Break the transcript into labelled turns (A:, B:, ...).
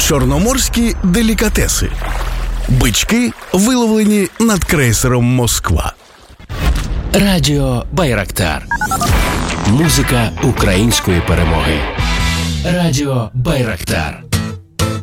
A: Чорноморські делікатеси. Бички, виловлені над крейсером «Москва».
B: Радіо Байрактар. Музика української перемоги. Радіо Байрактар.